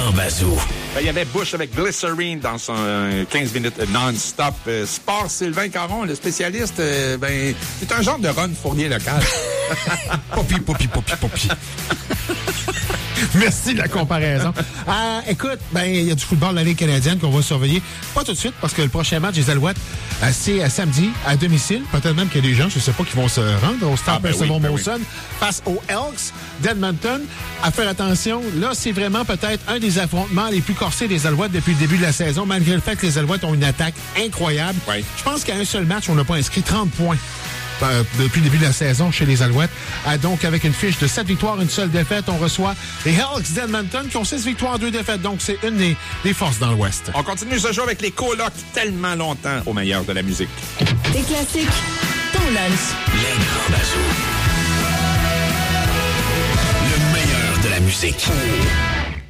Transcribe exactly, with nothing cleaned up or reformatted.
Grand Bazou. Ben, il y avait Bush avec Glycerine dans son euh, quinze minutes non-stop. Euh, Sport Sylvain Caron, le spécialiste, euh, ben, c'est un genre de Ron Fournier local. Popi, popi, popi, popi. Merci de la comparaison. Euh, écoute, ben il y a du football de la Ligue canadienne qu'on va surveiller. Pas tout de suite, parce que le prochain match des Alouettes, euh, c'est euh, samedi à domicile. Peut-être même qu'il y a des gens, je ne sais pas, qui vont se rendre au Stade Ah, ben Percival oui, ben Molson oui. face aux Elks d'Edmonton. À faire attention, là, c'est vraiment peut-être un des affrontements les plus corsés des Alouettes depuis le début de la saison, malgré le fait que les Alouettes ont une attaque incroyable. Oui. Je pense qu'à un seul match, on n'a pas inscrit trente points. Euh, depuis le début de la saison chez les Alouettes. Euh, donc, avec une fiche de sept victoires, une seule défaite, on reçoit les Elks d'Edmonton qui ont six victoires, deux défaites. Donc, c'est une des, des forces dans l'Ouest. On continue ce jeu avec les colocs tellement longtemps au meilleur de la musique. Des classiques, ton lunch. Les Grands Bazou. Le meilleur de la musique.